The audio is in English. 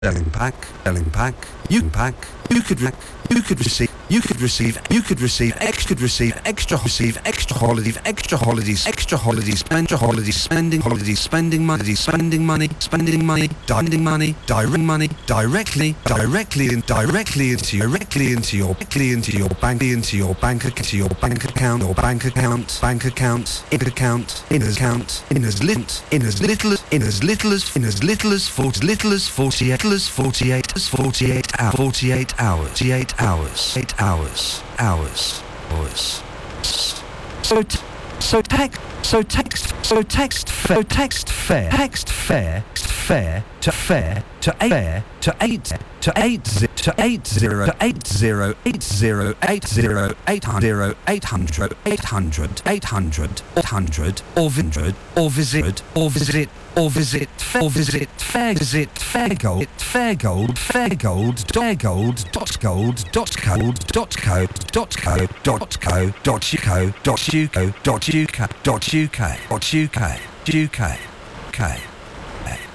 selling pack, you could receive extra holidays, spending money, directly into your bank account, in as little as 48 hours. So text fare to 800 or visit fairgold.gold.co.uk.